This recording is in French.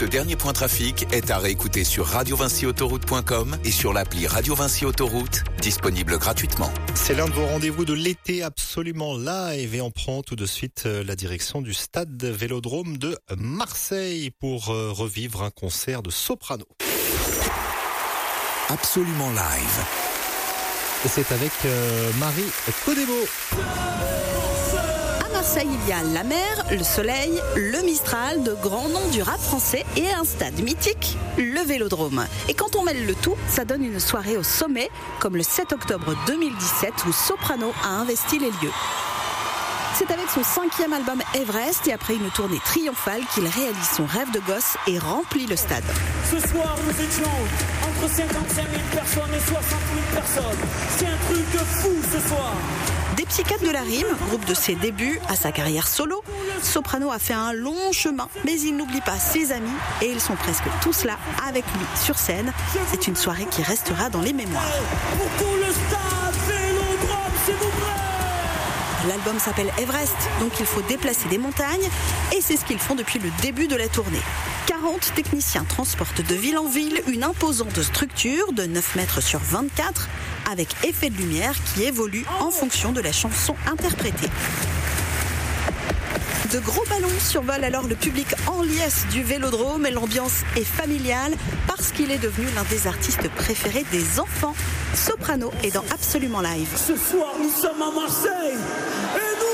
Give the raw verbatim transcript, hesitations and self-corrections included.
Ce dernier point trafic est à réécouter sur radio vinci autoroute point com et sur l'appli Radio Vinci Autoroute, disponible gratuitement. C'est l'un de vos rendez-vous de l'été absolument live et on prend tout de suite la direction du stade Vélodrome de Marseille pour revivre un concert de soprano. Absolument live. Et c'est avec euh, Marie Codebo. À Marseille, il y a la mer, le soleil, le Mistral, de grands noms du rap français et un stade mythique, le Vélodrome. Et quand on mêle le tout, ça donne une soirée au sommet, comme le sept octobre deux mille dix-sept où Soprano a investi les lieux. C'est avec son cinquième album Everest et après une tournée triomphale qu'il réalise son rêve de gosse et remplit le stade. Ce soir, nous étions entre cinquante-cinq mille personnes et soixante mille personnes. C'est un truc de fou ce soir. Des Psychiatres de la Rime, groupe de ses débuts à sa carrière solo, Soprano a fait un long chemin, mais il n'oublie pas ses amis et ils sont presque tous là avec lui sur scène. C'est une soirée qui restera dans les mémoires. Pour tout le stade Vélodrome, s'il vous plaît. L'album s'appelle Everest, donc il faut déplacer des montagnes et c'est ce qu'ils font depuis le début de la tournée. quarante techniciens transportent de ville en ville une imposante structure de neuf mètres sur vingt-quatre avec effet de lumière qui évolue en fonction de la chanson interprétée. De gros ballons survolent alors le public en liesse du Vélodrome et l'ambiance est familiale parce qu'il est devenu l'un des artistes préférés des enfants. Soprano est dans Absolument Live. Ce soir, nous sommes à Marseille.